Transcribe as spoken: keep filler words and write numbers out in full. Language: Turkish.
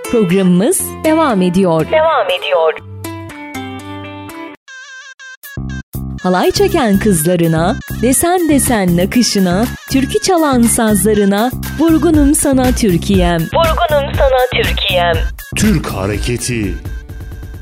Programımız devam ediyor. Devam ediyor. Halay çeken kızlarına, desen desen nakışına, türkü çalan sazlarına, vurgunum sana Türkiye'm. Vurgunum sana Türkiye'm. Türk hareketi